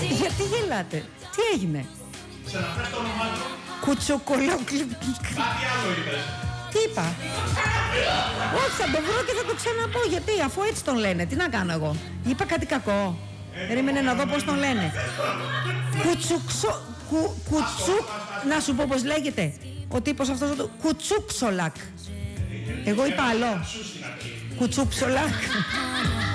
Γιατί γελάτε, τι έγινε? Ξαναπες το όνομά του. Κουτσοκολόκλι. Κάτι άλλο είπες. Τι είπα? Όχι, θα το βρω και θα το ξαναπώ. Γιατί, αφού έτσι τον λένε, τι να κάνω εγώ? Είπα κάτι κακό? Περίμενε να δω πώς τον λένε. Κουτσούκ. Να σου πω πώς λέγεται ο τύπος αυτός, Κουτσούξολακ. Εγώ είπα άλλο. Κουτσούψολακ.